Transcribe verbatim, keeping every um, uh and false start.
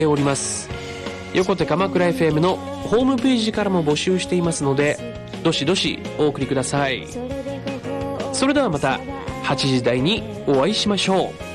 おります。横手鎌倉 エフエム のホームページからも募集していますので、どしどしお送りください。それではまたはちじ台にお会いしましょう。